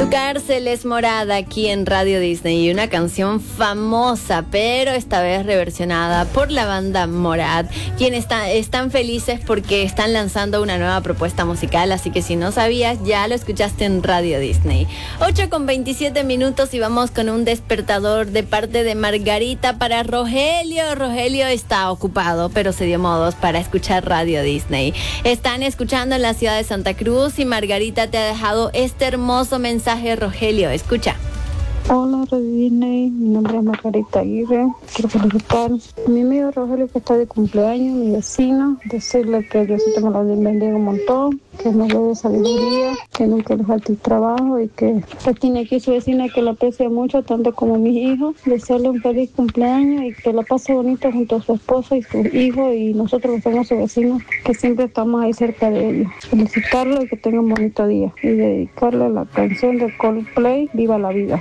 Tu cárcel es morada aquí en Radio Disney, una canción famosa, pero esta vez reversionada por la banda Morad, quienes están felices porque están lanzando una nueva propuesta musical, así que si no sabías, ya lo escuchaste en Radio Disney. 8:27 y vamos con un despertador de parte de Margarita para Rogelio. Rogelio está ocupado, pero se dio modos para escuchar Radio Disney. Están escuchando en la ciudad de Santa Cruz y Margarita te ha dejado este hermoso mensaje. Rogelio, escucha. Hola, Radio Disney, mi nombre es Margarita Aguirre. Quiero felicitar a mi amigo Rogelio que está de cumpleaños, mi vecino, decirle que Diosito me lo bendiga un montón, que me dé sabiduría, que nunca le falte el trabajo y que tiene aquí su vecina que la aprecia mucho, tanto como mis hijos. Desearle un feliz cumpleaños y que la pase bonito junto a su esposa y sus hijos y nosotros que somos sus vecinos, que siempre estamos ahí cerca de ellos. Felicitarlo y que tenga un bonito día y dedicarle la canción de Coldplay, Viva la Vida.